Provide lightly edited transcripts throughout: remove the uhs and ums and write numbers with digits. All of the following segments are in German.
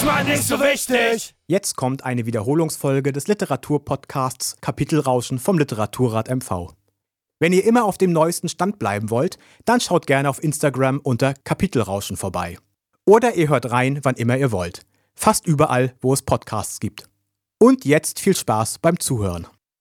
manchmal nicht so wichtig. Jetzt kommt eine Wiederholungsfolge des Literaturpodcasts Kapitelrauschen vom Literaturrat MV. Wenn ihr immer auf dem neuesten Stand bleiben wollt, dann schaut gerne auf Instagram unter Kapitelrauschen vorbei. Oder ihr hört rein, wann immer ihr wollt. Fast überall, wo es Podcasts gibt. Und jetzt viel Spaß beim Zuhören.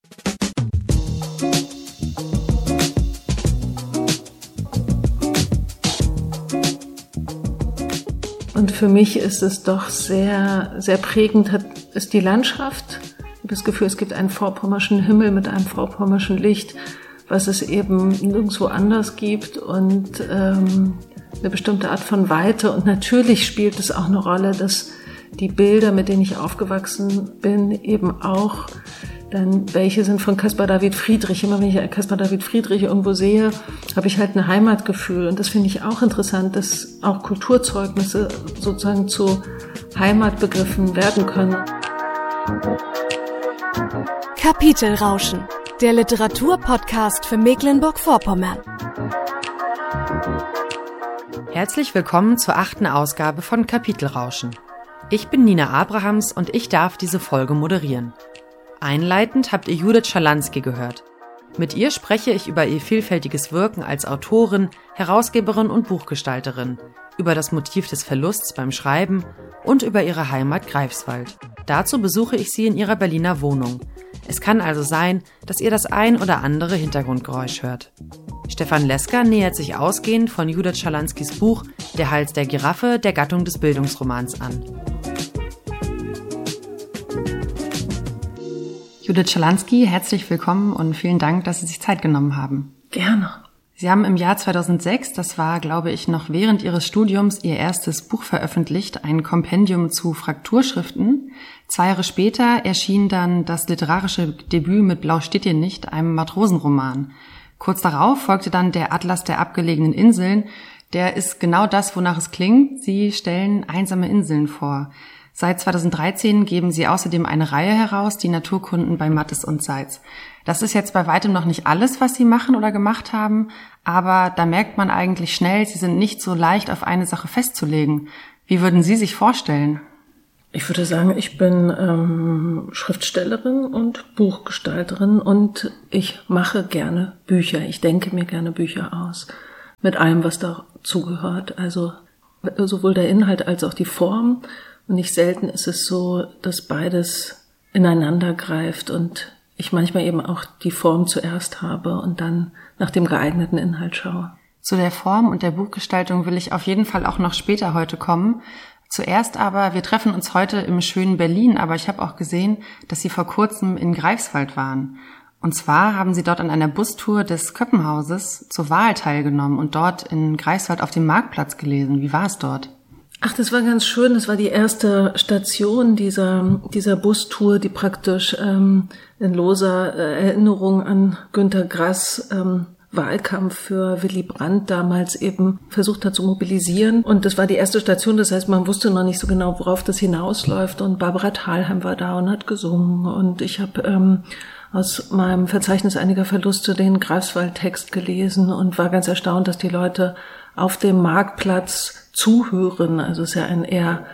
Und für mich ist es doch sehr, sehr prägend, ist die Landschaft. Ich habe das Gefühl, es gibt einen vorpommerschen Himmel mit einem vorpommerschen Licht, was es eben nirgendwo anders gibt und eine bestimmte Art von Weite. Und natürlich spielt es auch eine Rolle, dass die Bilder, mit denen ich aufgewachsen bin, eben auch dann welche sind von Caspar David Friedrich. Immer wenn ich Caspar David Friedrich irgendwo sehe, habe ich halt ein Heimatgefühl. Und das finde ich auch interessant, dass auch Kulturzeugnisse sozusagen zu Heimatbegriffen werden können. Kapitelrauschen, der Literaturpodcast für Mecklenburg-Vorpommern. Herzlich willkommen zur 8. Ausgabe von Kapitelrauschen. Ich bin Nina Abrahams und ich darf diese Folge moderieren. Einleitend habt ihr Judith Schalansky gehört. Mit ihr spreche ich über ihr vielfältiges Wirken als Autorin, Herausgeberin und Buchgestalterin, über das Motiv des Verlusts beim Schreiben und über ihre Heimat Greifswald. Dazu besuche ich sie in ihrer Berliner Wohnung. Es kann also sein, dass ihr das ein oder andere Hintergrundgeräusch hört. Stefan Lesker nähert sich ausgehend von Judith Schalanskys Buch Der Hals der Giraffe der Gattung des Bildungsromans an. Judith Schalansky, herzlich willkommen und vielen Dank, dass Sie sich Zeit genommen haben. Gerne. Sie haben im Jahr 2006, das war, glaube ich, noch während Ihres Studiums, Ihr erstes Buch veröffentlicht, ein Kompendium zu Frakturschriften. 2 Jahre später erschien dann das literarische Debüt mit Blau steht dir nicht, einem Matrosenroman. Kurz darauf folgte dann der Atlas der abgelegenen Inseln. Der ist genau das, wonach es klingt. Sie stellen einsame Inseln vor. Seit 2013 geben Sie außerdem eine Reihe heraus, die Naturkunden bei Mattes und Seitz. Das ist jetzt bei weitem noch nicht alles, was Sie machen oder gemacht haben, aber da merkt man eigentlich schnell, Sie sind nicht so leicht auf eine Sache festzulegen. Wie würden Sie sich vorstellen? Ich würde sagen, ich bin Schriftstellerin und Buchgestalterin und ich mache gerne Bücher. Ich denke mir gerne Bücher aus, mit allem, was dazugehört. Also sowohl der Inhalt als auch die Form. Und nicht selten ist es so, dass beides ineinander greift und ich manchmal eben auch die Form zuerst habe und dann nach dem geeigneten Inhalt schaue. Zu der Form und der Buchgestaltung will ich auf jeden Fall auch noch später heute kommen. Zuerst aber, wir treffen uns heute im schönen Berlin, aber ich habe auch gesehen, dass Sie vor kurzem in Greifswald waren. Und zwar haben Sie dort an einer Bustour des Köppenhauses zur Wahl teilgenommen und dort in Greifswald auf dem Marktplatz gelesen. Wie war es dort? Ach, das war ganz schön. Das war die erste Station dieser Bustour, die praktisch in loser Erinnerung an Günter Grass Wahlkampf für Willy Brandt damals eben versucht hat zu mobilisieren. Und das war die erste Station, das heißt, man wusste noch nicht so genau, worauf das hinausläuft. Und Barbara Thalheim war da und hat gesungen. Und ich habe aus meinem Verzeichnis einiger Verluste den Greifswald-Text gelesen und war ganz erstaunt, dass die Leute auf dem Marktplatz zuhören. Also es ist ja ein eher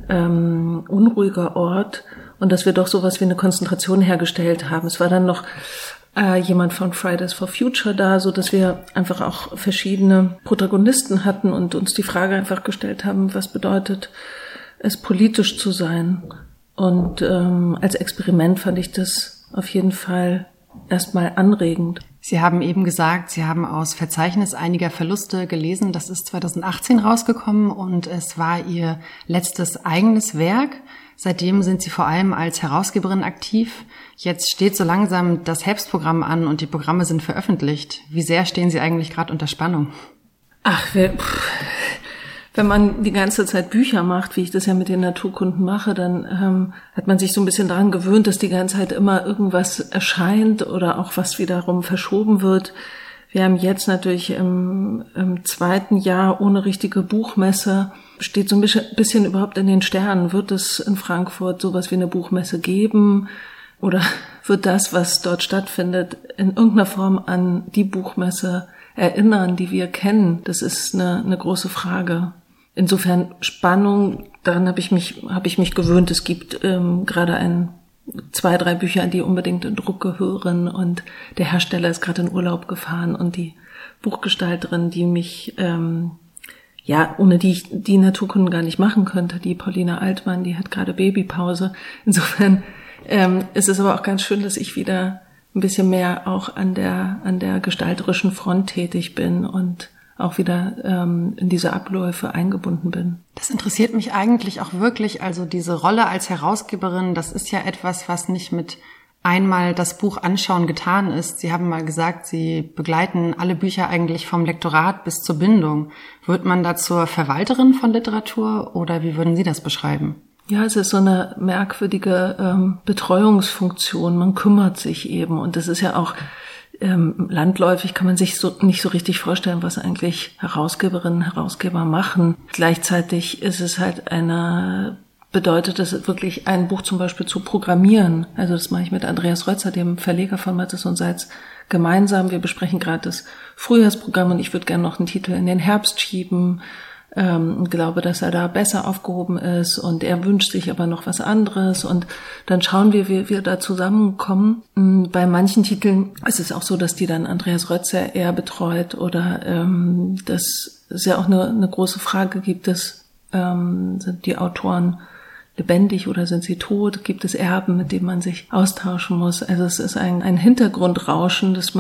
unruhiger Ort und dass wir doch sowas wie eine Konzentration hergestellt haben. Es war dann noch jemand von Fridays for Future da, so dass wir einfach auch verschiedene Protagonisten hatten und uns die Frage einfach gestellt haben, was bedeutet es, politisch zu sein? Und als Experiment fand ich das auf jeden Fall erstmal anregend. Sie haben eben gesagt, Sie haben aus Verzeichnis einiger Verluste gelesen. Das ist 2018 rausgekommen und es war Ihr letztes eigenes Werk. Seitdem sind Sie vor allem als Herausgeberin aktiv. Jetzt steht so langsam das Herbstprogramm an und die Programme sind veröffentlicht. Wie sehr stehen Sie eigentlich gerade unter Spannung? Ach, wenn man die ganze Zeit Bücher macht, wie ich das ja mit den Naturkunden mache, dann hat man sich so ein bisschen daran gewöhnt, dass die ganze Zeit immer irgendwas erscheint oder auch was wiederum verschoben wird. Wir haben jetzt natürlich im 2. Jahr ohne richtige Buchmesse, steht so ein bisschen überhaupt in den Sternen. Wird es in Frankfurt sowas wie eine Buchmesse geben? Oder wird das, was dort stattfindet, in irgendeiner Form an die Buchmesse erinnern, die wir kennen? Das ist eine große Frage. insofern Spannung, daran habe ich mich gewöhnt. Es gibt gerade 2, 3 Bücher, die unbedingt in Druck gehören, und der Hersteller ist gerade in Urlaub gefahren, und die Buchgestalterin, die mich ohne die ich die Naturkunden gar nicht machen könnte, die Paulina Altmann, die hat gerade Babypause. Insofern ist es aber auch ganz schön, dass ich wieder ein bisschen mehr auch an der gestalterischen Front tätig bin und auch wieder in diese Abläufe eingebunden bin. Das interessiert mich eigentlich auch wirklich. Also diese Rolle als Herausgeberin, das ist ja etwas, was nicht mit einmal das Buch anschauen getan ist. Sie haben mal gesagt, Sie begleiten alle Bücher eigentlich vom Lektorat bis zur Bindung. Wird man da zur Verwalterin von Literatur oder wie würden Sie das beschreiben? Ja, es ist so eine merkwürdige Betreuungsfunktion. Man kümmert sich eben, und das ist ja auch landläufig, kann man sich nicht so richtig vorstellen, was eigentlich Herausgeberinnen, Herausgeber machen. Gleichzeitig ist es halt bedeutet es wirklich, ein Buch zum Beispiel zu programmieren. Also das mache ich mit Andreas Rötzer, dem Verleger von Mattes und Seitz, gemeinsam. Wir besprechen gerade das Frühjahrsprogramm, und ich würde gerne noch einen Titel in den Herbst schieben. Und glaube, dass er da besser aufgehoben ist, und er wünscht sich aber noch was anderes, und dann schauen wir, wie wir da zusammenkommen. Bei manchen Titeln ist es auch so, dass die dann Andreas Rötzer eher betreut, oder dass es ja auch eine große Frage gibt, sind die Autoren lebendig oder sind sie tot? Gibt es Erben, mit denen man sich austauschen muss? Also es ist ein Hintergrundrauschen, das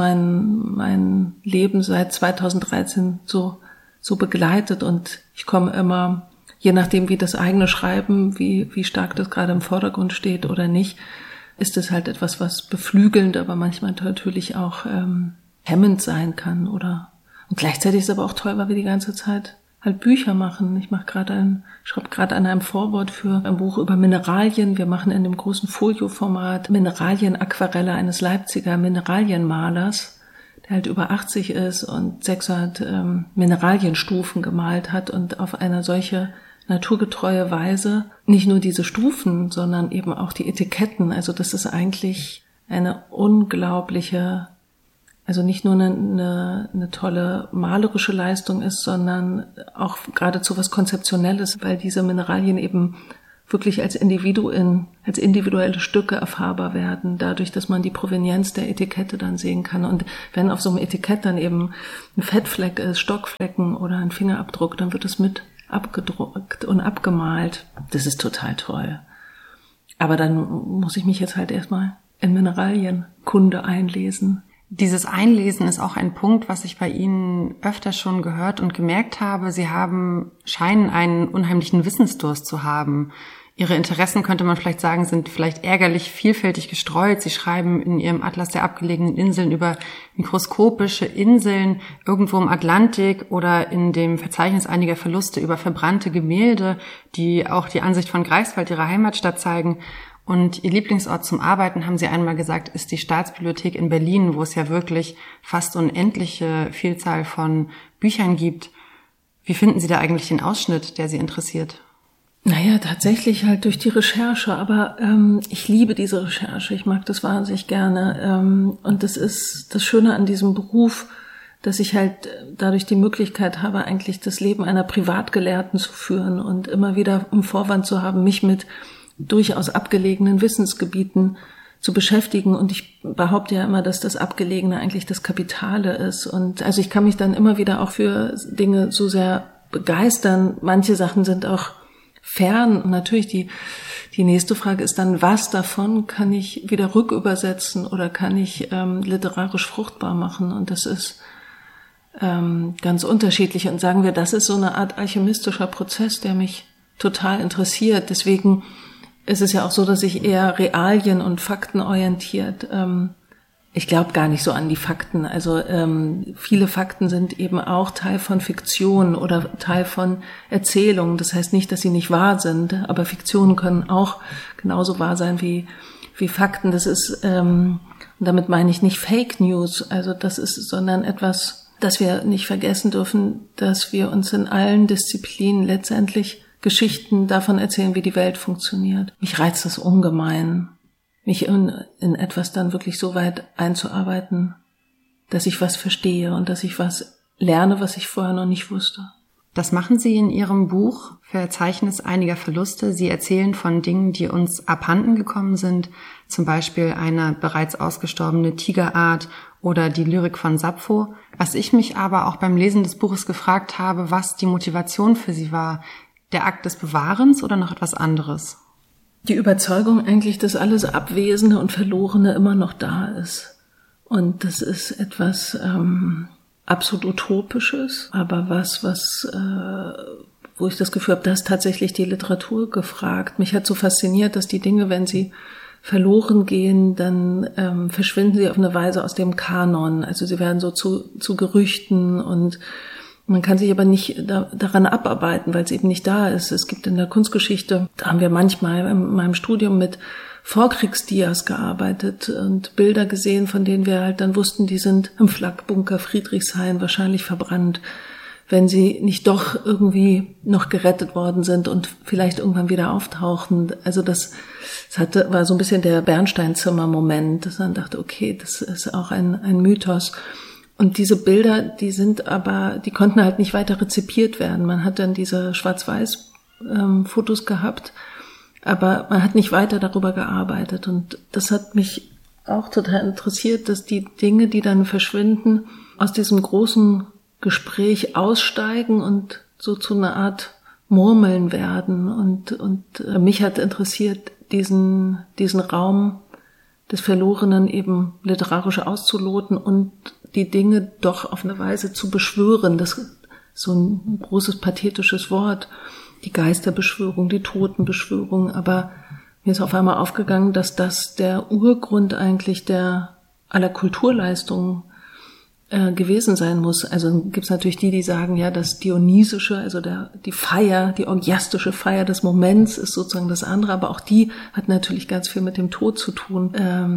mein Leben seit 2013 so begleitet, und ich komme immer, je nachdem wie das eigene Schreiben, wie stark das gerade im Vordergrund steht oder nicht, ist es halt etwas, was beflügelnd, aber manchmal natürlich auch hemmend sein kann, und gleichzeitig ist es aber auch toll, weil wir die ganze Zeit halt Bücher machen. Ich schreibe gerade an einem Vorwort für ein Buch über Mineralien. Wir machen in dem großen Folio-Format Mineralien-Aquarelle eines Leipziger Mineralienmalers, der halt über 80 ist und 600 Mineralienstufen gemalt hat, und auf eine solche naturgetreue Weise nicht nur diese Stufen, sondern eben auch die Etiketten. Also das ist eigentlich eine unglaubliche, also nicht nur eine tolle malerische Leistung ist, sondern auch geradezu was Konzeptionelles, weil diese Mineralien eben wirklich als individuelle Stücke erfahrbar werden, dadurch, dass man die Provenienz der Etikette dann sehen kann. Und wenn auf so einem Etikett dann eben ein Fettfleck ist, Stockflecken oder ein Fingerabdruck, dann wird es mit abgedruckt und abgemalt. Das ist total toll. Aber dann muss ich mich jetzt halt erstmal in Mineralienkunde einlesen. Dieses Einlesen ist auch ein Punkt, was ich bei Ihnen öfter schon gehört und gemerkt habe. Sie scheinen einen unheimlichen Wissensdurst zu haben. Ihre Interessen, könnte man vielleicht sagen, sind vielleicht ärgerlich vielfältig gestreut. Sie schreiben in Ihrem Atlas der abgelegenen Inseln über mikroskopische Inseln irgendwo im Atlantik oder in dem Verzeichnis einiger Verluste über verbrannte Gemälde, die auch die Ansicht von Greifswald, ihrer Heimatstadt, zeigen. Und Ihr Lieblingsort zum Arbeiten, haben Sie einmal gesagt, ist die Staatsbibliothek in Berlin, wo es ja wirklich fast unendliche Vielzahl von Büchern gibt. Wie finden Sie da eigentlich den Ausschnitt, der Sie interessiert? Naja, tatsächlich halt durch die Recherche, aber ich liebe diese Recherche, ich mag das wahnsinnig gerne, und das ist das Schöne an diesem Beruf, dass ich halt dadurch die Möglichkeit habe, eigentlich das Leben einer Privatgelehrten zu führen und immer wieder einen Vorwand zu haben, mich mit durchaus abgelegenen Wissensgebieten zu beschäftigen, und ich behaupte ja immer, dass das Abgelegene eigentlich das Kapitale ist, und also ich kann mich dann immer wieder auch für Dinge so sehr begeistern. Manche Sachen sind auch fern, und natürlich die nächste Frage ist dann, was davon kann ich wieder rückübersetzen oder kann ich literarisch fruchtbar machen, und das ist ganz unterschiedlich, und sagen wir, das ist so eine Art alchemistischer Prozess, der mich total interessiert. Deswegen ist es ja auch so, dass ich eher realien- und faktenorientiert, ich glaube gar nicht so an die Fakten. Also viele Fakten sind eben auch Teil von Fiktion oder Teil von Erzählungen. Das heißt nicht, dass sie nicht wahr sind, aber Fiktionen können auch genauso wahr sein wie Fakten. Das ist, damit meine ich nicht Fake News, also das ist, sondern etwas, das wir nicht vergessen dürfen, dass wir uns in allen Disziplinen letztendlich Geschichten davon erzählen, wie die Welt funktioniert. Mich reizt das ungemein, mich in etwas dann wirklich so weit einzuarbeiten, dass ich was verstehe und dass ich was lerne, was ich vorher noch nicht wusste. Das machen Sie in Ihrem Buch Verzeichnis einiger Verluste. Sie erzählen von Dingen, die uns abhanden gekommen sind, zum Beispiel eine bereits ausgestorbene Tigerart oder die Lyrik von Sappho. Was ich mich aber auch beim Lesen des Buches gefragt habe, was die Motivation für Sie war, der Akt des Bewahrens oder noch etwas anderes? Die Überzeugung eigentlich, dass alles Abwesende und Verlorene immer noch da ist. Und das ist etwas absolut Utopisches, aber wo ich das Gefühl habe, da ist tatsächlich die Literatur gefragt. Mich hat so fasziniert, dass die Dinge, wenn sie verloren gehen, dann verschwinden sie auf eine Weise aus dem Kanon. Also sie werden so zu Gerüchten und man kann sich aber nicht daran abarbeiten, weil es eben nicht da ist. Es gibt in der Kunstgeschichte, da haben wir manchmal in meinem Studium mit Vorkriegsdias gearbeitet und Bilder gesehen, von denen wir halt dann wussten, die sind im Flakbunker Friedrichshain wahrscheinlich verbrannt, wenn sie nicht doch irgendwie noch gerettet worden sind und vielleicht irgendwann wieder auftauchen. Also das war so ein bisschen der Bernsteinzimmer-Moment, dass man dachte, okay, das ist auch ein Mythos. Und diese Bilder, die konnten halt nicht weiter rezipiert werden. Man hat dann diese Schwarz-Weiß-Fotos gehabt, aber man hat nicht weiter darüber gearbeitet. Und das hat mich auch total interessiert, dass die Dinge, die dann verschwinden, aus diesem großen Gespräch aussteigen und so zu einer Art Murmeln werden. Und mich hat interessiert, diesen Raum des Verlorenen eben literarisch auszuloten und die Dinge doch auf eine Weise zu beschwören. Das ist so ein großes pathetisches Wort. Die Geisterbeschwörung, die Totenbeschwörung. Aber mir ist auf einmal aufgegangen, dass das der Urgrund eigentlich aller Kulturleistungen gewesen sein muss. Also gibt's natürlich die sagen, ja, das Dionysische, also die Feier, die orgiastische Feier des Moments ist sozusagen das andere, aber auch die hat natürlich ganz viel mit dem Tod zu tun,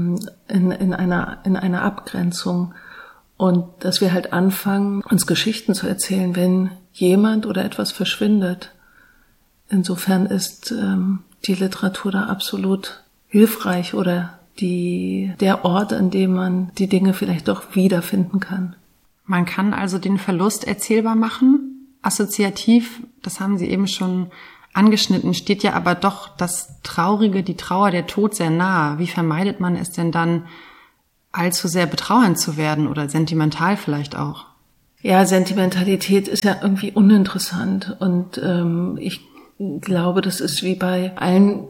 in einer Abgrenzung. Und dass wir halt anfangen, uns Geschichten zu erzählen, wenn jemand oder etwas verschwindet. Insofern ist die Literatur da absolut hilfreich oder der Ort, an dem man die Dinge vielleicht doch wiederfinden kann. Man kann also den Verlust erzählbar machen. Assoziativ, das haben Sie eben schon angeschnitten, steht ja aber doch das Traurige, die Trauer, der Tod sehr nahe. Wie vermeidet man es denn dann, allzu sehr betrauernd zu werden oder sentimental vielleicht auch? Ja, Sentimentalität ist ja irgendwie uninteressant und ich glaube, das ist wie bei allen,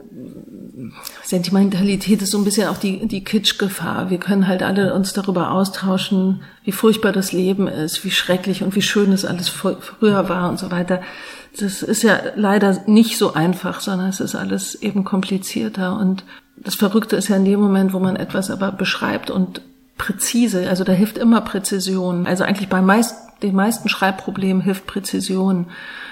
Sentimentalität ist so ein bisschen auch die Kitschgefahr. Wir können halt alle uns darüber austauschen, wie furchtbar das Leben ist, wie schrecklich und wie schön es alles früher war und so weiter. Das ist ja leider nicht so einfach, sondern es ist alles eben komplizierter. Und das Verrückte ist ja in dem Moment, wo man etwas aber beschreibt und präzise, also da hilft immer Präzision. Also eigentlich bei den meisten Schreibproblemen hilft Präzision.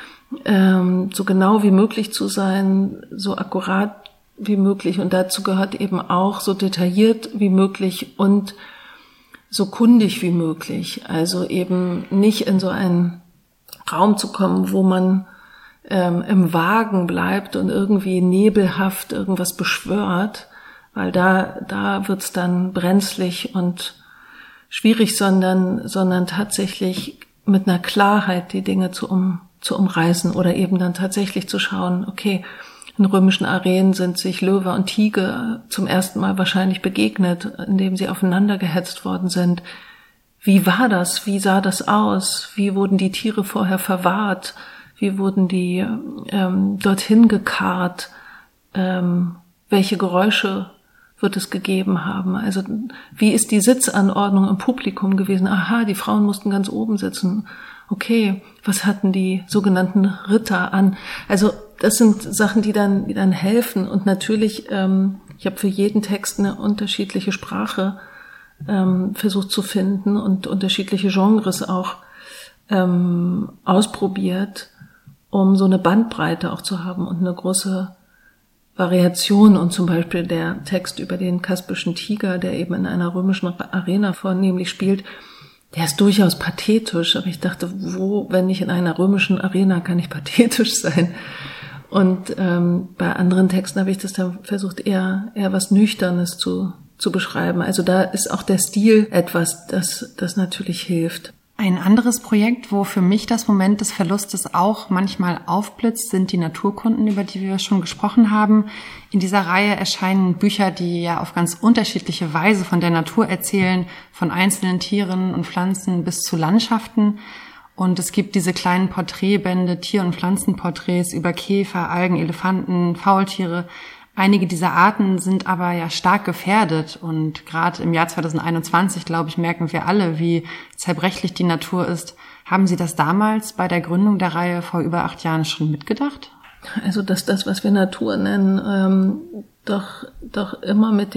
So genau wie möglich zu sein, so akkurat wie möglich. Und dazu gehört eben auch so detailliert wie möglich und so kundig wie möglich. Also eben nicht in so einen Raum zu kommen, wo man im Wagen bleibt und irgendwie nebelhaft irgendwas beschwört, weil da wird's dann brenzlig und schwierig, sondern tatsächlich mit einer Klarheit die Dinge zu umreißen oder eben dann tatsächlich zu schauen, okay, in römischen Arenen sind sich Löwe und Tiger zum ersten Mal wahrscheinlich begegnet, indem sie aufeinander gehetzt worden sind. Wie war das? Wie sah das aus? Wie wurden die Tiere vorher verwahrt? Wie wurden die dorthin gekarrt? Welche Geräusche wird es gegeben haben? Also wie ist die Sitzanordnung im Publikum gewesen? Aha, die Frauen mussten ganz oben sitzen. Okay, was hatten die sogenannten Ritter an? Also das sind Sachen, die dann helfen. Und natürlich, ich habe für jeden Text eine unterschiedliche Sprache versucht zu finden und unterschiedliche Genres auch ausprobiert, um so eine Bandbreite auch zu haben und eine große Variation. Und zum Beispiel der Text über den kaspischen Tiger, der eben in einer römischen Arena vornehmlich spielt, der ist durchaus pathetisch. Aber ich dachte, wenn nicht in einer römischen Arena, kann ich pathetisch sein? Und bei anderen Texten habe ich das dann versucht, eher was Nüchternes zu beschreiben. Also da ist auch der Stil etwas, das natürlich hilft. Ein anderes Projekt, wo für mich das Moment des Verlustes auch manchmal aufblitzt, sind die Naturkunden, über die wir schon gesprochen haben. In dieser Reihe erscheinen Bücher, die ja auf ganz unterschiedliche Weise von der Natur erzählen, von einzelnen Tieren und Pflanzen bis zu Landschaften. Und es gibt diese kleinen Porträtbände, Tier- und Pflanzenporträts über Käfer, Algen, Elefanten, Faultiere. Einige dieser Arten sind aber ja stark gefährdet und gerade im Jahr 2021, glaube ich, merken wir alle, wie zerbrechlich die Natur ist. Haben Sie das damals bei der Gründung der Reihe vor über 8 Jahren schon mitgedacht? Also, dass das, was wir Natur nennen, doch immer mit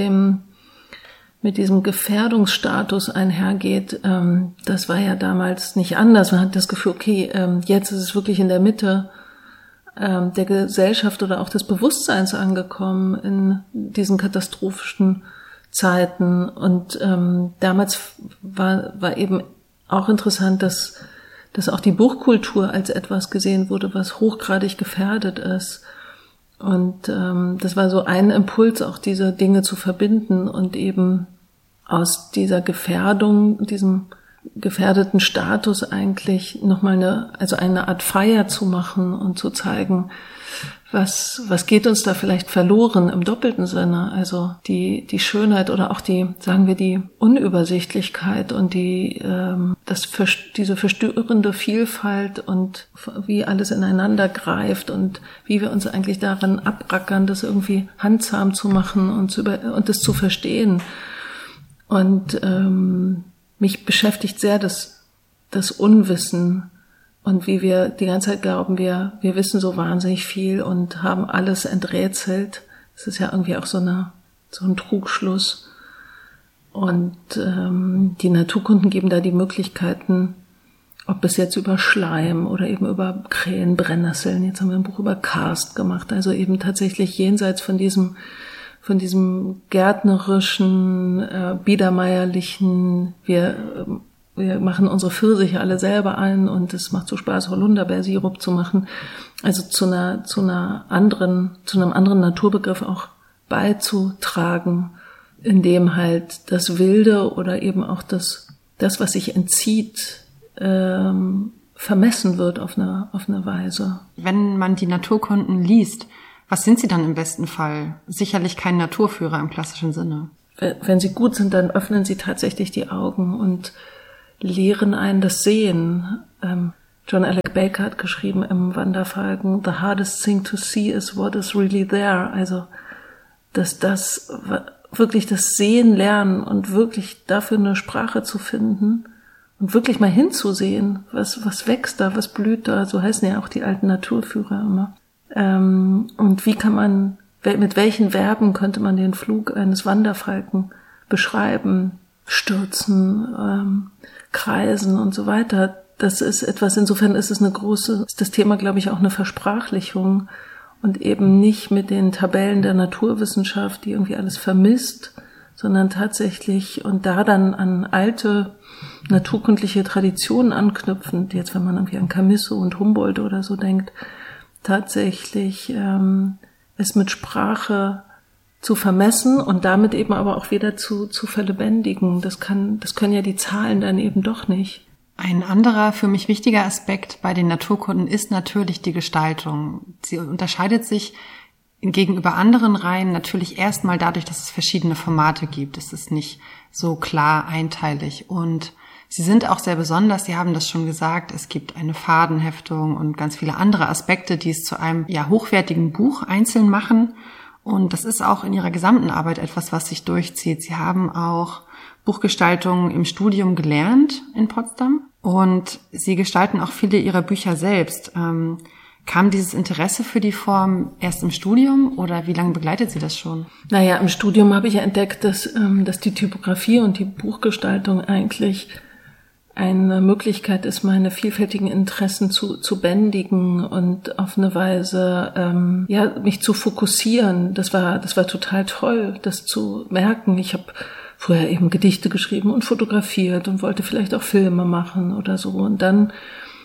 diesem Gefährdungsstatus einhergeht, das war ja damals nicht anders. Man hat das Gefühl, okay, jetzt ist es wirklich in der Mitte der Gesellschaft oder auch des Bewusstseins angekommen in diesen katastrophischen Zeiten. Und damals war eben auch interessant, dass auch die Buchkultur als etwas gesehen wurde, was hochgradig gefährdet ist. Und das war so ein Impuls, auch diese Dinge zu verbinden und eben aus dieser Gefährdung, diesem gefährdeten Status eigentlich nochmal eine Art Feier zu machen und zu zeigen, was geht uns da vielleicht verloren im doppelten Sinne. Also die Schönheit oder auch die Unübersichtlichkeit und diese verstörende Vielfalt und wie alles ineinander greift und wie wir uns eigentlich darin abrackern, das irgendwie handsam zu machen und das zu verstehen. Und mich beschäftigt sehr das Unwissen und wie wir die ganze Zeit glauben, wir wissen so wahnsinnig viel und haben alles enträtselt. Das ist ja irgendwie auch so ein Trugschluss. Und die Naturkunden geben da die Möglichkeiten, ob es jetzt über Schleim oder eben über Krähen, Brennnesseln, jetzt haben wir ein Buch über Karst gemacht, also eben tatsächlich jenseits von diesem gärtnerischen, biedermeierlichen, wir machen unsere Pfirsiche alle selber ein und es macht so Spaß, Holunderbeersirup zu machen. Also zu einem anderen Naturbegriff auch beizutragen, in dem halt das Wilde oder eben auch das, was sich entzieht, vermessen wird auf eine Weise. Wenn man die Naturkunden liest, was sind sie dann im besten Fall? Sicherlich kein Naturführer im klassischen Sinne. Wenn sie gut sind, dann öffnen sie tatsächlich die Augen und lehren einen das Sehen. John Alec Baker hat geschrieben im Wanderfalken, "The hardest thing to see is what is really there." Also, dass das wirklich das Sehen lernen und wirklich dafür eine Sprache zu finden und wirklich mal hinzusehen, was wächst da, was blüht da. So heißen ja auch die alten Naturführer immer. Und mit welchen Verben könnte man den Flug eines Wanderfalken beschreiben? Stürzen, kreisen und so weiter. Das ist etwas, insofern ist das Thema, glaube ich, auch eine Versprachlichung und eben nicht mit den Tabellen der Naturwissenschaft, die irgendwie alles vermisst, sondern tatsächlich und da dann an alte naturkundliche Traditionen anknüpfend, jetzt wenn man irgendwie an Chamisso und Humboldt oder so denkt, tatsächlich es mit Sprache zu vermessen und damit eben aber auch wieder zu verlebendigen. Das können ja die Zahlen dann eben doch nicht. Ein anderer für mich wichtiger Aspekt bei den Naturkunden ist natürlich die Gestaltung. Sie unterscheidet sich gegenüber anderen Reihen natürlich erstmal dadurch, dass es verschiedene Formate gibt. Es ist nicht so klar einteilig und sie sind auch sehr besonders, Sie haben das schon gesagt, es gibt eine Fadenheftung und ganz viele andere Aspekte, die es zu einem hochwertigen Buch einzeln machen. Und das ist auch in Ihrer gesamten Arbeit etwas, was sich durchzieht. Sie haben auch Buchgestaltung im Studium gelernt in Potsdam und Sie gestalten auch viele Ihrer Bücher selbst. Kam dieses Interesse für die Form erst im Studium oder wie lange begleitet Sie das schon? Naja, im Studium habe ich ja entdeckt, dass die Typografie und die Buchgestaltung eigentlich eine Möglichkeit ist, meine vielfältigen Interessen zu bändigen und auf eine Weise mich zu fokussieren. Das war total toll, das zu merken. Ich habe früher eben Gedichte geschrieben und fotografiert und wollte vielleicht auch Filme machen oder so und dann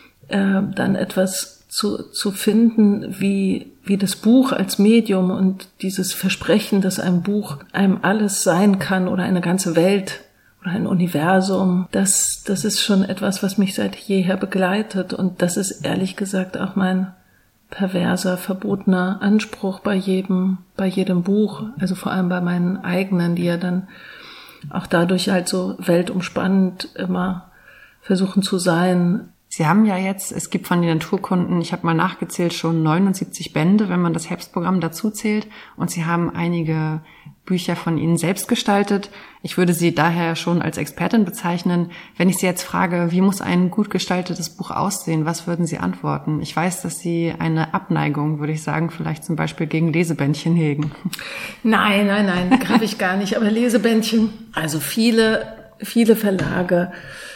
etwas zu finden, wie das Buch als Medium und dieses Versprechen, dass ein Buch einem alles sein kann oder eine ganze Welt ein Universum, das ist schon etwas, was mich seit jeher begleitet. Und das ist ehrlich gesagt auch mein perverser, verbotener Anspruch bei jedem Buch. Also vor allem bei meinen eigenen, die ja dann auch dadurch halt so weltumspannend immer versuchen zu sein. Sie haben ja jetzt, es gibt von den Naturkunden, ich habe mal nachgezählt, schon 79 Bände, wenn man das Herbstprogramm dazu zählt. Und Sie haben einige Bücher von Ihnen selbst gestaltet. Ich würde Sie daher schon als Expertin bezeichnen. Wenn ich Sie jetzt frage, wie muss ein gut gestaltetes Buch aussehen, was würden Sie antworten? Ich weiß, dass Sie eine Abneigung, würde ich sagen, vielleicht zum Beispiel gegen Lesebändchen hegen. Nein, habe ich gar nicht. Aber Lesebändchen, also viele Verlage,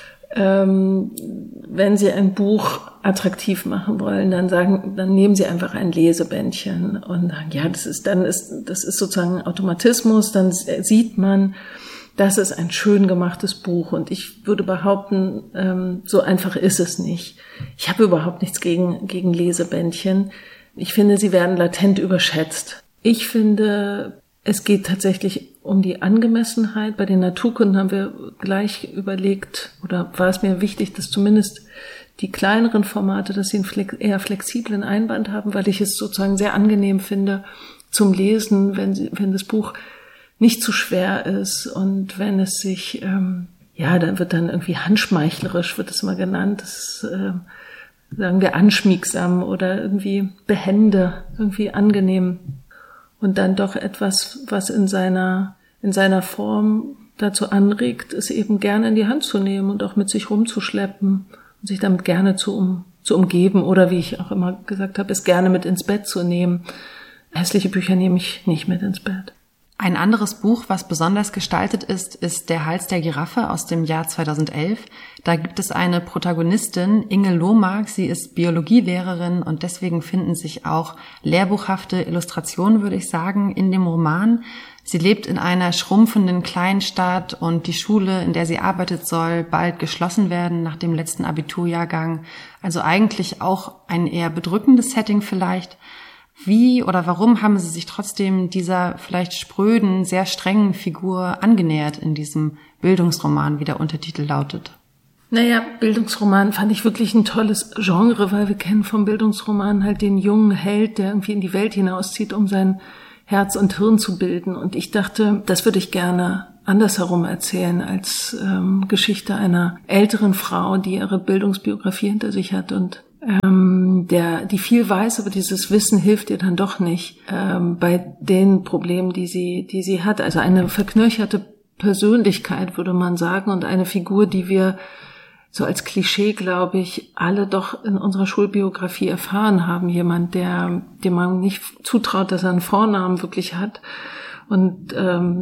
wenn Sie ein Buch attraktiv machen wollen, dann nehmen Sie einfach ein Lesebändchen und sagen, ja, das ist sozusagen ein Automatismus, dann sieht man, das ist ein schön gemachtes Buch. Und ich würde behaupten, so einfach ist es nicht. Ich habe überhaupt nichts gegen Lesebändchen. Ich finde, sie werden latent überschätzt. Ich finde, es geht tatsächlich um die Angemessenheit. Bei den Naturkunden haben wir gleich überlegt, oder war es mir wichtig, dass zumindest die kleineren Formate, dass sie einen eher flexiblen Einband haben, weil ich es sozusagen sehr angenehm finde zum Lesen, wenn das Buch nicht zu schwer ist und wenn es sich, dann wird dann irgendwie handschmeichlerisch, wird es mal genannt, das sagen wir anschmiegsam oder irgendwie behende, irgendwie angenehm. Und dann doch etwas, was in seiner Form dazu anregt, es eben gerne in die Hand zu nehmen und auch mit sich rumzuschleppen und sich damit gerne zu umgeben oder, wie ich auch immer gesagt habe, es gerne mit ins Bett zu nehmen. Hässliche Bücher nehme ich nicht mit ins Bett. Ein anderes Buch, was besonders gestaltet ist Der Hals der Giraffe aus dem Jahr 2011. Da gibt es eine Protagonistin, Inge Lohmark. Sie ist Biologielehrerin und deswegen finden sich auch lehrbuchhafte Illustrationen, würde ich sagen, in dem Roman. Sie lebt in einer schrumpfenden Kleinstadt und die Schule, in der sie arbeitet, soll bald geschlossen werden nach dem letzten Abiturjahrgang. Also eigentlich auch ein eher bedrückendes Setting vielleicht. Wie oder warum haben Sie sich trotzdem dieser vielleicht spröden, sehr strengen Figur angenähert in diesem Bildungsroman, wie der Untertitel lautet? Naja, Bildungsroman fand ich wirklich ein tolles Genre, weil wir kennen vom Bildungsroman halt den jungen Held, der irgendwie in die Welt hinauszieht, um sein Herz und Hirn zu bilden. Und ich dachte, das würde ich gerne andersherum erzählen als Geschichte einer älteren Frau, die ihre Bildungsbiografie hinter sich hat und die viel weiß, aber dieses Wissen hilft ihr dann doch nicht bei den Problemen, die sie hat. Also eine verknöcherte Persönlichkeit, würde man sagen, und eine Figur, die wir so als Klischee, glaube ich, alle doch in unserer Schulbiografie erfahren haben. Jemand, dem man nicht zutraut, dass er einen Vornamen wirklich hat, und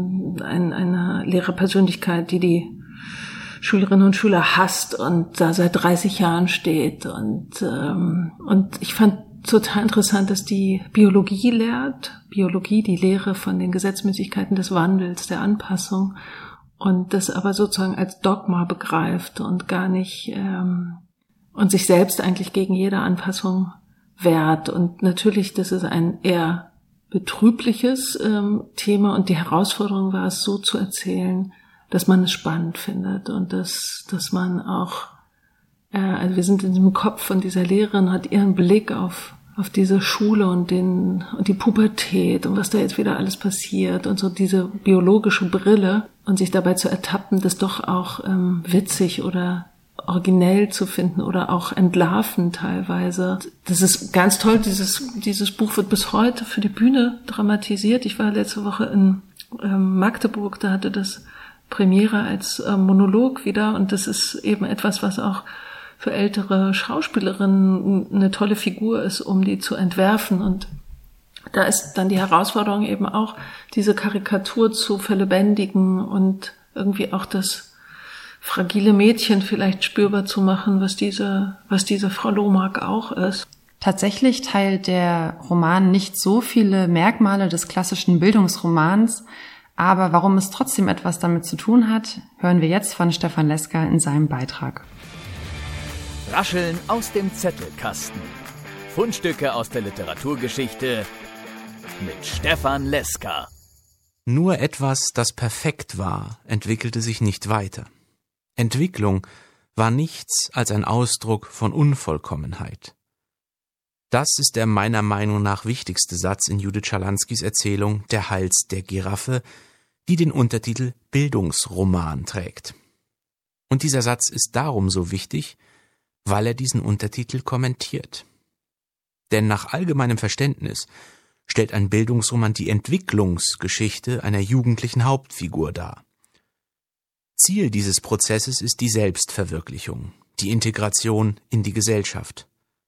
eine Lehrerpersönlichkeit, die Schülerinnen und Schüler hasst und da seit 30 Jahren steht. Und ich fand total interessant, dass die Biologie lehrt. Biologie, die Lehre von den Gesetzmäßigkeiten des Wandels, der Anpassung. Und das aber sozusagen als Dogma begreift und gar nicht, und sich selbst eigentlich gegen jede Anpassung wehrt. Und natürlich, das ist ein eher betrübliches Thema und die Herausforderung war es, so zu erzählen, dass man es spannend findet und dass man auch, also wir sind in dem Kopf von dieser Lehrerin, hat ihren Blick auf diese Schule und die Pubertät und was da jetzt wieder alles passiert und so diese biologische Brille und sich dabei zu ertappen, das doch auch witzig oder originell zu finden oder auch entlarvend teilweise. Das ist ganz toll, dieses Buch wird bis heute für die Bühne dramatisiert. Ich war letzte Woche in Magdeburg, da hatte das Premiere als Monolog wieder und das ist eben etwas, was auch für ältere Schauspielerinnen eine tolle Figur ist, um die zu entwerfen. Und da ist dann die Herausforderung eben auch, diese Karikatur zu verlebendigen und irgendwie auch das fragile Mädchen vielleicht spürbar zu machen, was diese Frau Lohmark auch ist. Tatsächlich teilt der Roman nicht so viele Merkmale des klassischen Bildungsromans, aber warum es trotzdem etwas damit zu tun hat, hören wir jetzt von Stefan Leska in seinem Beitrag. Rascheln aus dem Zettelkasten. Fundstücke aus der Literaturgeschichte mit Stefan Leska. Nur etwas, das perfekt war, entwickelte sich nicht weiter. Entwicklung war nichts als ein Ausdruck von Unvollkommenheit. Das ist der meiner Meinung nach wichtigste Satz in Judith Schalanskys Erzählung Der Hals der Giraffe, die den Untertitel Bildungsroman trägt. Und dieser Satz ist darum so wichtig, weil er diesen Untertitel kommentiert. Denn nach allgemeinem Verständnis stellt ein Bildungsroman die Entwicklungsgeschichte einer jugendlichen Hauptfigur dar. Ziel dieses Prozesses ist die Selbstverwirklichung, die Integration in die Gesellschaft.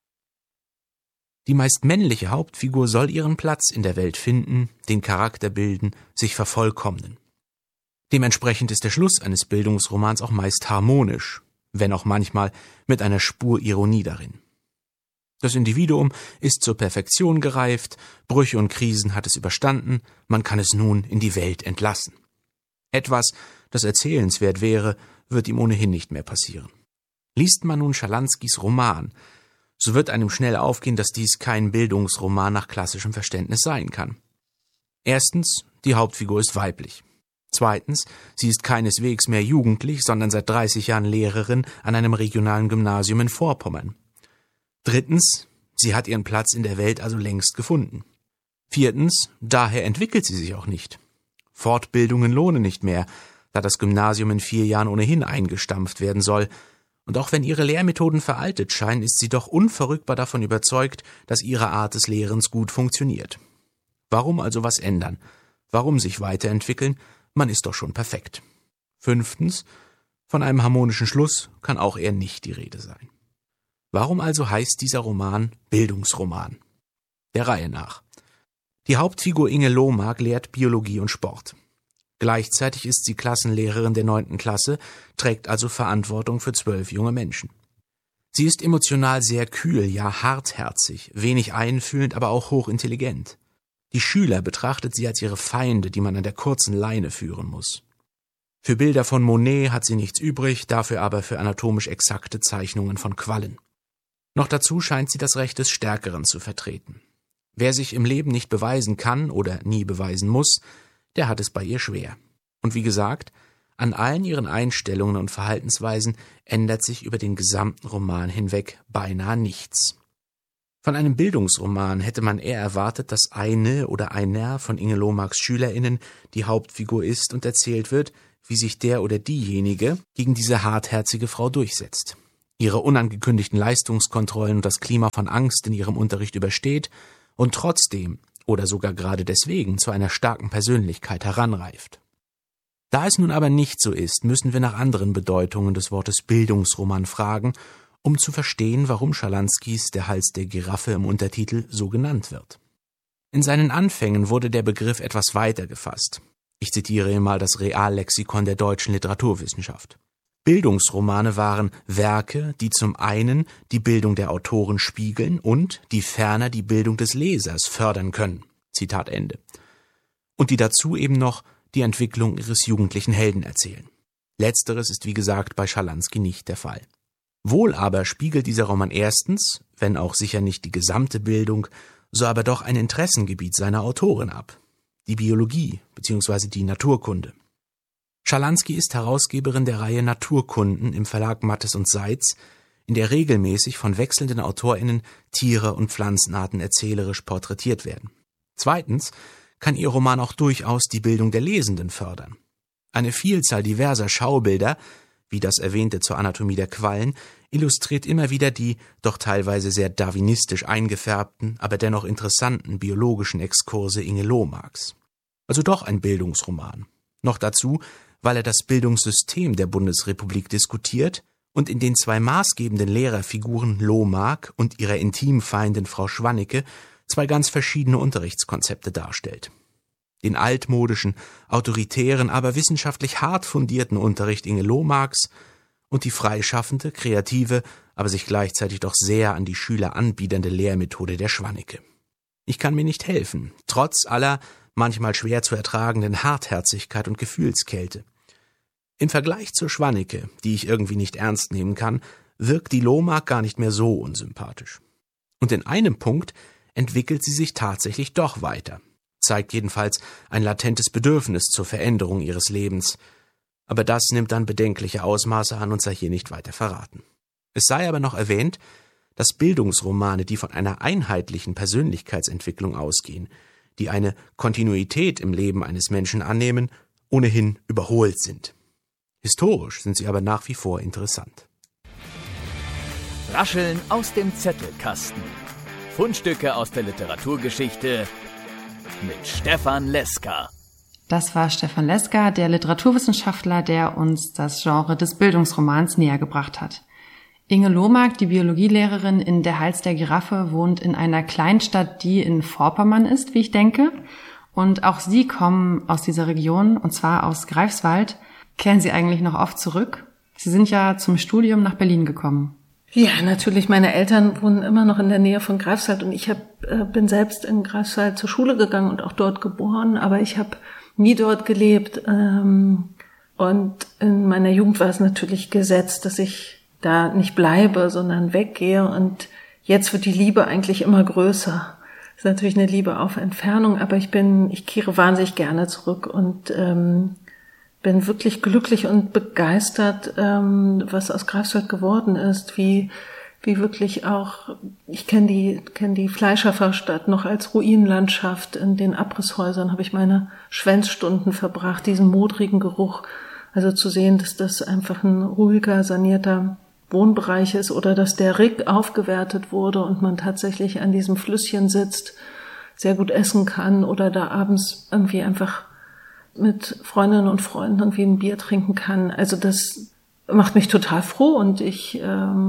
Die meist männliche Hauptfigur soll ihren Platz in der Welt finden, den Charakter bilden, sich vervollkommnen. Dementsprechend ist der Schluss eines Bildungsromans auch meist harmonisch, wenn auch manchmal mit einer Spur Ironie darin. Das Individuum ist zur Perfektion gereift, Brüche und Krisen hat es überstanden, man kann es nun in die Welt entlassen. Etwas, das erzählenswert wäre, wird ihm ohnehin nicht mehr passieren. Liest man nun Schalanskys Roman, so wird einem schnell aufgehen, dass dies kein Bildungsroman nach klassischem Verständnis sein kann. Erstens, die Hauptfigur ist weiblich. Zweitens, sie ist keineswegs mehr jugendlich, sondern seit 30 Jahren Lehrerin an einem regionalen Gymnasium in Vorpommern. Drittens, sie hat ihren Platz in der Welt also längst gefunden. Viertens, daher entwickelt sie sich auch nicht. Fortbildungen lohnen nicht mehr, da das Gymnasium in 4 Jahren ohnehin eingestampft werden soll. Und auch wenn ihre Lehrmethoden veraltet scheinen, ist sie doch unverrückbar davon überzeugt, dass ihre Art des Lehrens gut funktioniert. Warum also was ändern? Warum sich weiterentwickeln? Man ist doch schon perfekt. Fünftens, von einem harmonischen Schluss kann auch eher nicht die Rede sein. Warum also heißt dieser Roman Bildungsroman? Der Reihe nach. Die Hauptfigur Inge Lohmark lehrt Biologie und Sport. Gleichzeitig ist sie Klassenlehrerin der 9. Klasse, trägt also Verantwortung für 12 junge Menschen. Sie ist emotional sehr kühl, ja hartherzig, wenig einfühlend, aber auch hochintelligent. Die Schüler betrachtet sie als ihre Feinde, die man an der kurzen Leine führen muss. Für Bilder von Monet hat sie nichts übrig, dafür aber für anatomisch exakte Zeichnungen von Quallen. Noch dazu scheint sie das Recht des Stärkeren zu vertreten. Wer sich im Leben nicht beweisen kann oder nie beweisen muss, der hat es bei ihr schwer. Und wie gesagt, an allen ihren Einstellungen und Verhaltensweisen ändert sich über den gesamten Roman hinweg beinahe nichts. Von einem Bildungsroman hätte man eher erwartet, dass eine oder einer von Inge Lohmarks SchülerInnen die Hauptfigur ist und erzählt wird, wie sich der oder diejenige gegen diese hartherzige Frau durchsetzt, ihre unangekündigten Leistungskontrollen und das Klima von Angst in ihrem Unterricht übersteht und trotzdem oder sogar gerade deswegen zu einer starken Persönlichkeit heranreift. Da es nun aber nicht so ist, müssen wir nach anderen Bedeutungen des Wortes Bildungsroman fragen, um zu verstehen, warum Schalanskys Der Hals der Giraffe im Untertitel so genannt wird. In seinen Anfängen wurde der Begriff etwas weiter gefasst. Ich zitiere hier mal das Reallexikon der deutschen Literaturwissenschaft. Bildungsromane waren Werke, die zum einen die Bildung der Autoren spiegeln und die ferner die Bildung des Lesers fördern können. Zitat Ende. Und die dazu eben noch die Entwicklung ihres jugendlichen Helden erzählen. Letzteres ist wie gesagt bei Schalansky nicht der Fall. Wohl aber spiegelt dieser Roman erstens, wenn auch sicher nicht die gesamte Bildung, so aber doch ein Interessengebiet seiner Autorin ab, die Biologie bzw. die Naturkunde. Schalansky ist Herausgeberin der Reihe Naturkunden im Verlag Mattes und Seitz, in der regelmäßig von wechselnden AutorInnen Tiere und Pflanzenarten erzählerisch porträtiert werden. Zweitens kann ihr Roman auch durchaus die Bildung der Lesenden fördern. Eine Vielzahl diverser Schaubilder, wie das erwähnte zur Anatomie der Quallen, illustriert immer wieder die doch teilweise sehr darwinistisch eingefärbten, aber dennoch interessanten biologischen Exkurse Inge Lohmarks. Also doch ein Bildungsroman. Noch dazu, weil er das Bildungssystem der Bundesrepublik diskutiert und in den 2 maßgebenden Lehrerfiguren Lohmark und ihrer Intimfeindin Frau Schwannecke 2 ganz verschiedene Unterrichtskonzepte darstellt. Den altmodischen, autoritären, aber wissenschaftlich hart fundierten Unterricht Inge Lohmarks und die freischaffende, kreative, aber sich gleichzeitig doch sehr an die Schüler anbiedernde Lehrmethode der Schwannecke. Ich kann mir nicht helfen, trotz aller manchmal schwer zu ertragenden Hartherzigkeit und Gefühlskälte. Im Vergleich zur Schwannecke, die ich irgendwie nicht ernst nehmen kann, wirkt die Lohmark gar nicht mehr so unsympathisch. Und in einem Punkt entwickelt sie sich tatsächlich doch weiter. zeigt jedenfalls ein latentes Bedürfnis zur Veränderung ihres Lebens. Aber das nimmt dann bedenkliche Ausmaße an und sei hier nicht weiter verraten. Es sei aber noch erwähnt, dass Bildungsromane, die von einer einheitlichen Persönlichkeitsentwicklung ausgehen, die eine Kontinuität im Leben eines Menschen annehmen, ohnehin überholt sind. Historisch sind sie aber nach wie vor interessant. Rascheln aus dem Zettelkasten. Fundstücke aus der Literaturgeschichte mit Stefan Leska. Das war Stefan Leska, der Literaturwissenschaftler, der uns das Genre des Bildungsromans näher gebracht hat. Inge Lohmark, die Biologielehrerin in Der Hals der Giraffe, wohnt in einer Kleinstadt, die in Vorpommern ist, wie ich denke. Und auch Sie kommen aus dieser Region, und zwar aus Greifswald. Kehren Sie eigentlich noch oft zurück? Sie sind ja zum Studium nach Berlin gekommen. Ja, natürlich. Meine Eltern wohnen immer noch in der Nähe von Greifswald und ich bin selbst in Greifswald zur Schule gegangen und auch dort geboren, aber ich habe nie dort gelebt. Und in meiner Jugend war es natürlich gesetzt, dass ich da nicht bleibe, sondern weggehe. Und jetzt wird die Liebe eigentlich immer größer. Das ist natürlich eine Liebe auf Entfernung, aber ich kehre wahnsinnig gerne zurück und bin wirklich glücklich und begeistert, was aus Greifswald geworden ist, wie wirklich auch, ich kenne die Fleischerverstadt noch als Ruinenlandschaft. In den Abrisshäusern habe ich meine Schwänzstunden verbracht, diesen modrigen Geruch. Also zu sehen, dass das einfach ein ruhiger, sanierter Wohnbereich ist oder dass der Rick aufgewertet wurde und man tatsächlich an diesem Flüsschen sitzt, sehr gut essen kann oder da abends irgendwie einfach mit Freundinnen und Freunden irgendwie ein Bier trinken kann. Also das macht mich total froh und ich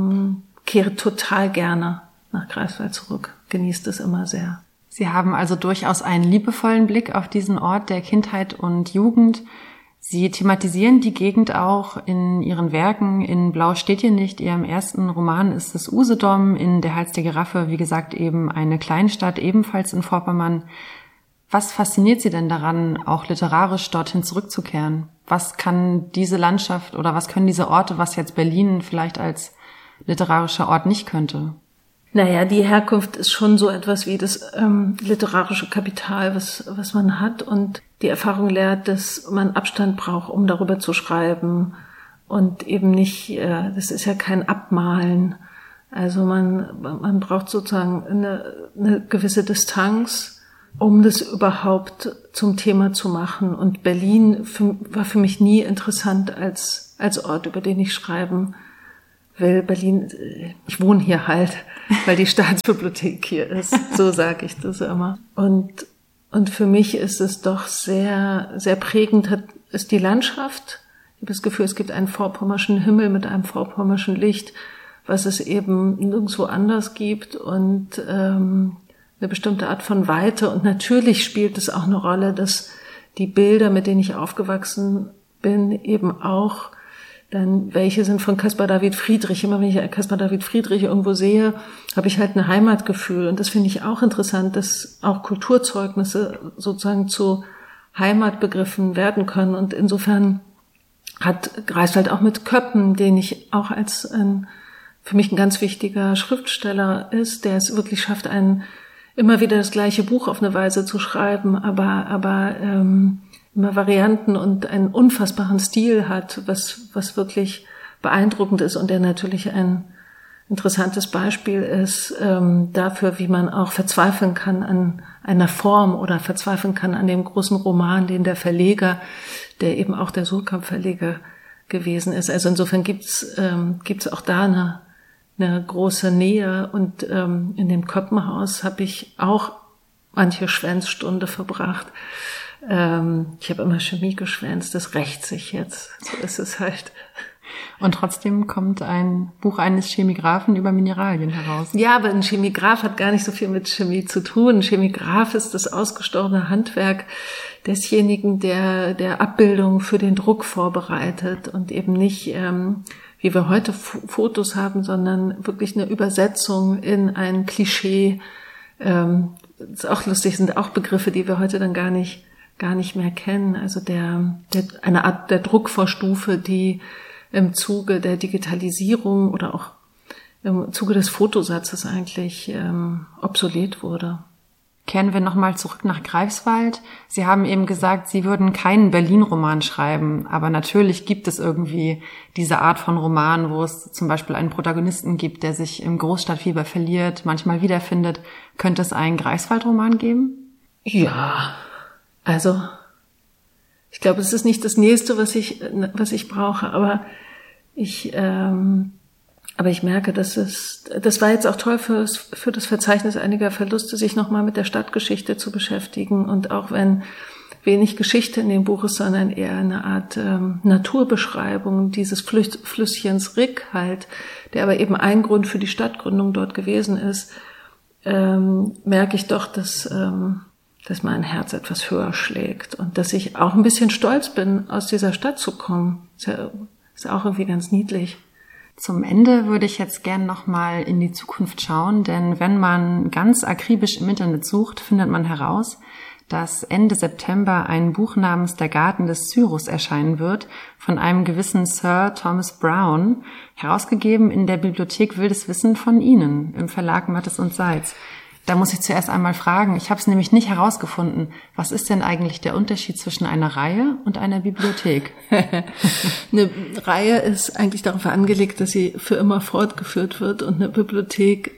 kehre total gerne nach Greifswald zurück. Genieße es immer sehr. Sie haben also durchaus einen liebevollen Blick auf diesen Ort der Kindheit und Jugend. Sie thematisieren die Gegend auch in Ihren Werken. In Blau steht hier nicht. Ihrem ersten Roman ist es Usedom, in Der Hals der Giraffe, wie gesagt, eben eine Kleinstadt, ebenfalls in Vorpommern. Was fasziniert Sie denn daran, auch literarisch dorthin zurückzukehren? Was kann diese Landschaft oder was können diese Orte, was jetzt Berlin vielleicht als literarischer Ort nicht könnte? Naja, die Herkunft ist schon so etwas wie das literarische Kapital, was man hat. Und die Erfahrung lehrt, dass man Abstand braucht, um darüber zu schreiben. Und eben nicht, das ist ja kein Abmalen. Also man braucht sozusagen eine gewisse Distanz, um das überhaupt zum Thema zu machen. Und Berlin war für mich nie interessant als Ort, über den ich schreiben will. Berlin, ich wohne hier halt, weil die Staatsbibliothek hier ist. So sage ich das immer. Und für mich ist es doch sehr, sehr prägend, ist die Landschaft. Ich habe das Gefühl, es gibt einen vorpommerschen Himmel mit einem vorpommerschen Licht, was es eben nirgendwo anders gibt und eine bestimmte Art von Weite. Und natürlich spielt es auch eine Rolle, dass die Bilder, mit denen ich aufgewachsen bin, eben auch dann welche sind von Caspar David Friedrich. Immer wenn ich Caspar David Friedrich irgendwo sehe, habe ich halt ein Heimatgefühl. Und das finde ich auch interessant, dass auch Kulturzeugnisse sozusagen zu Heimatbegriffen werden können. Und insofern hat Greifswald auch mit Köppen, den ich auch als für mich ein ganz wichtiger Schriftsteller ist, der es wirklich schafft, immer wieder das gleiche Buch auf eine Weise zu schreiben, aber immer Varianten und einen unfassbaren Stil hat, was wirklich beeindruckend ist und der natürlich ein interessantes Beispiel ist dafür, wie man auch verzweifeln kann an einer Form oder verzweifeln kann an dem großen Roman, den der Verleger, der eben auch der Suhrkamp-Verleger gewesen ist. Also insofern gibt's auch da eine große Nähe und in dem Köppenhaus habe ich auch manche Schwänzstunde verbracht. Ich habe immer Chemie geschwänzt, das rächt sich jetzt. So ist es halt. Und trotzdem kommt ein Buch eines Chemigraphen über Mineralien heraus. Ja, aber ein Chemigraph hat gar nicht so viel mit Chemie zu tun. Ein Chemigraph ist das ausgestorbene Handwerk desjenigen, der Abbildung für den Druck vorbereitet und eben nicht, wie wir heute Fotos haben, sondern wirklich eine Übersetzung in ein Klischee. Ist auch lustig, sind auch Begriffe, die wir heute dann gar nicht mehr kennen. Also eine Art der Druckvorstufe, die im Zuge der Digitalisierung oder auch im Zuge des Fotosatzes eigentlich obsolet wurde. Kehren wir nochmal zurück nach Greifswald. Sie haben eben gesagt, Sie würden keinen Berlin-Roman schreiben, aber natürlich gibt es irgendwie diese Art von Roman, wo es zum Beispiel einen Protagonisten gibt, der sich im Großstadtfieber verliert, manchmal wiederfindet. Könnte es einen Greifswald-Roman geben? Ja, also ich glaube, es ist nicht das Nächste, was ich brauche, aber ich merke, das war jetzt auch toll für das Verzeichnis einiger Verluste, sich nochmal mit der Stadtgeschichte zu beschäftigen. Und auch wenn wenig Geschichte in dem Buch ist, sondern eher eine Art Naturbeschreibung dieses Flüsschens Rick halt, der aber eben ein Grund für die Stadtgründung dort gewesen ist, merke ich doch, dass mein Herz etwas höher schlägt und dass ich auch ein bisschen stolz bin, aus dieser Stadt zu kommen. Ist auch irgendwie ganz niedlich. Zum Ende würde ich jetzt gern nochmal in die Zukunft schauen, denn wenn man ganz akribisch im Internet sucht, findet man heraus, dass Ende September ein Buch namens Der Garten des Cyrus erscheinen wird, von einem gewissen Sir Thomas Browne, herausgegeben in der Bibliothek Wildes Wissen von Ihnen, im Verlag Mattes und Seitz. Da muss ich zuerst einmal fragen, ich habe es nämlich nicht herausgefunden, was ist denn eigentlich der Unterschied zwischen einer Reihe und einer Bibliothek? Eine Reihe ist eigentlich darauf angelegt, dass sie für immer fortgeführt wird, und eine Bibliothek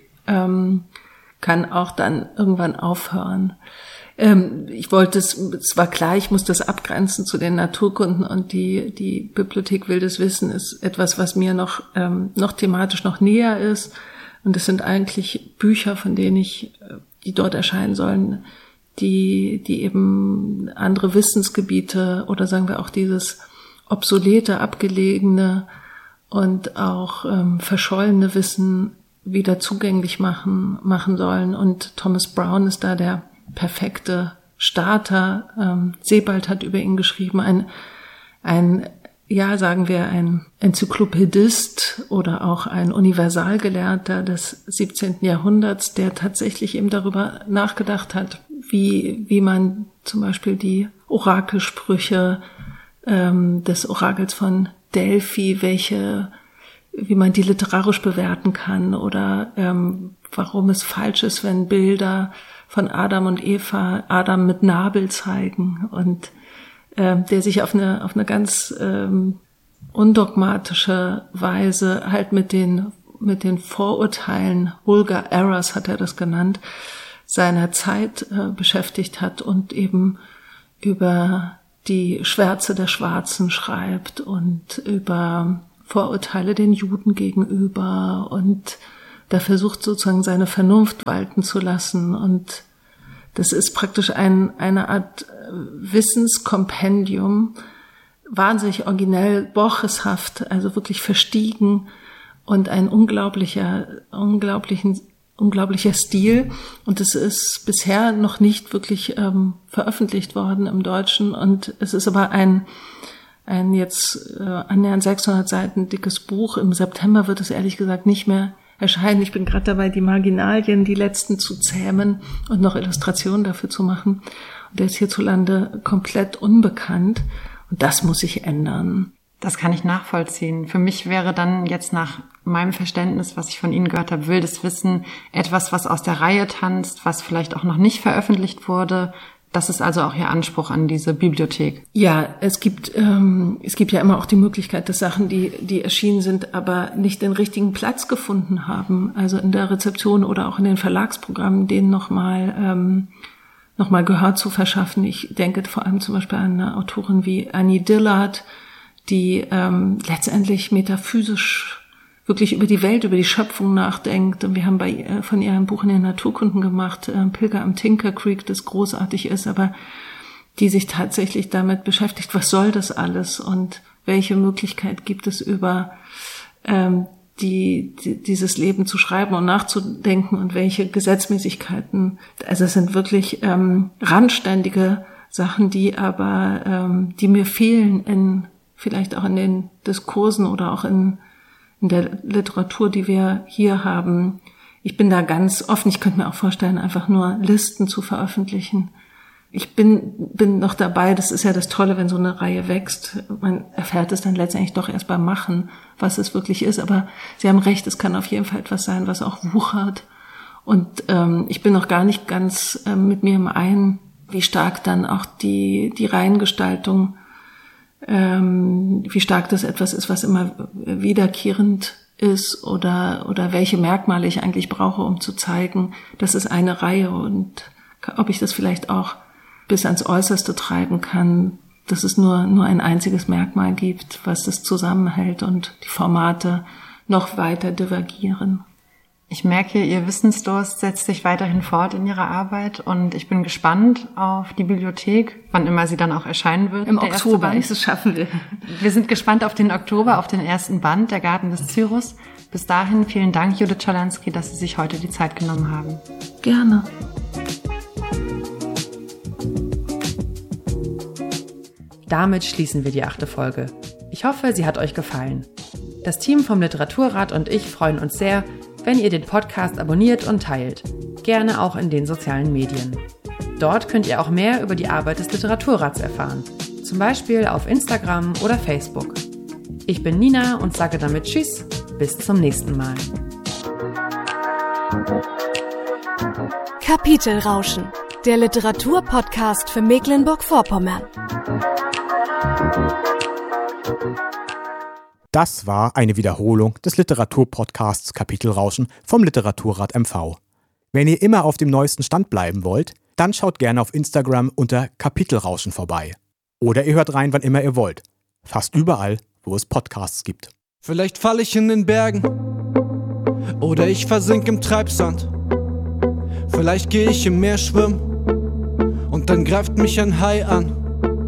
kann auch dann irgendwann aufhören. Es war klar, ich muss das abgrenzen zu den Naturkunden, und die Bibliothek Wildes Wissen ist etwas, was mir noch thematisch noch näher ist. Und es sind eigentlich Bücher, von denen die dort erscheinen sollen, die eben andere Wissensgebiete oder sagen wir auch dieses obsolete, abgelegene und auch verschollene Wissen wieder zugänglich machen sollen. Und Thomas Browne ist da der perfekte Starter. Sebald hat über ihn geschrieben, ein Enzyklopädist oder auch ein Universalgelehrter des 17. Jahrhunderts, der tatsächlich eben darüber nachgedacht hat, wie man zum Beispiel die Orakelsprüche des Orakels von Delphi, wie man die literarisch bewerten kann, oder warum es falsch ist, wenn Bilder von Adam und Eva Adam mit Nabel zeigen, und der sich auf eine ganz undogmatische Weise halt mit den Vorurteilen, vulgar errors hat er das genannt, seiner Zeit beschäftigt hat und eben über die Schwärze der Schwarzen schreibt und über Vorurteile den Juden gegenüber, und da versucht sozusagen seine Vernunft walten zu lassen, und das ist praktisch eine Art Wissenskompendium, wahnsinnig originell, borcheshaft, also wirklich verstiegen, und ein unglaublicher Stil. Und es ist bisher noch nicht wirklich veröffentlicht worden im Deutschen, und es ist aber ein jetzt annähernd 600 Seiten dickes Buch. Im September wird es ehrlich gesagt nicht mehr erscheinen. Ich bin gerade dabei, die Marginalien, die letzten zu zähmen und noch Illustrationen dafür zu machen. Und der ist hierzulande komplett unbekannt. Und das muss sich ändern. Das kann ich nachvollziehen. Für mich wäre dann jetzt nach meinem Verständnis, was ich von Ihnen gehört habe, Wildes Wissen etwas, was aus der Reihe tanzt, was vielleicht auch noch nicht veröffentlicht wurde. Das ist also auch Ihr Anspruch an diese Bibliothek. Ja, es gibt ja immer auch die Möglichkeit, dass Sachen, die erschienen sind, aber nicht den richtigen Platz gefunden haben, also in der Rezeption oder auch in den Verlagsprogrammen, denen nochmal Gehör zu verschaffen. Ich denke vor allem zum Beispiel an eine Autorin wie Annie Dillard, die letztendlich metaphysisch wirklich über die Welt, über die Schöpfung nachdenkt. Und wir haben von ihr ein Buch in den Naturkunden gemacht, Pilger am Tinker Creek, das großartig ist, aber die sich tatsächlich damit beschäftigt, was soll das alles und welche Möglichkeit gibt es, über dieses Leben zu schreiben und nachzudenken, und welche Gesetzmäßigkeiten. Also es sind wirklich randständige Sachen, die mir fehlen vielleicht auch in den Diskursen oder auch in der Literatur, die wir hier haben. Ich bin da ganz offen. Ich könnte mir auch vorstellen, einfach nur Listen zu veröffentlichen. Ich bin noch dabei. Das ist ja das Tolle, wenn so eine Reihe wächst. Man erfährt es dann letztendlich doch erst beim Machen, was es wirklich ist. Aber Sie haben recht, es kann auf jeden Fall etwas sein, was auch wuchert Und ich bin noch gar nicht ganz mit mir im Einen, wie stark dann auch die Reihengestaltung, wie stark das etwas ist, was immer wiederkehrend ist oder welche Merkmale ich eigentlich brauche, um zu zeigen, das ist eine Reihe, und ob ich das vielleicht auch bis ans Äußerste treiben kann, dass es nur ein einziges Merkmal gibt, was das zusammenhält und die Formate noch weiter divergieren. Ich merke, Ihr Wissensdurst setzt sich weiterhin fort in Ihrer Arbeit, und ich bin gespannt auf die Bibliothek, wann immer sie dann auch erscheinen wird. Im Oktober, wenn ich es schaffen will. Wir sind gespannt auf den Oktober, auf den ersten Band, Der Garten des Cyrus. Bis dahin vielen Dank, Judith Schalansky, dass Sie sich heute die Zeit genommen haben. Gerne. Damit schließen wir die 8. Folge. Ich hoffe, sie hat euch gefallen. Das Team vom Literaturrat und ich freuen uns sehr, wenn ihr den Podcast abonniert und teilt. Gerne auch in den sozialen Medien. Dort könnt ihr auch mehr über die Arbeit des Literaturrats erfahren. Zum Beispiel auf Instagram oder Facebook. Ich bin Nina und sage damit Tschüss, bis zum nächsten Mal. Kapitelrauschen, der Literaturpodcast für Mecklenburg-Vorpommern. Das war eine Wiederholung des Literaturpodcasts Kapitelrauschen vom Literaturrat MV. Wenn ihr immer auf dem neuesten Stand bleiben wollt, dann schaut gerne auf Instagram unter Kapitelrauschen vorbei. Oder ihr hört rein, wann immer ihr wollt. Fast überall, wo es Podcasts gibt. Vielleicht falle ich in den Bergen oder ich versink im Treibsand. Vielleicht gehe ich im Meer schwimmen und dann greift mich ein Hai an.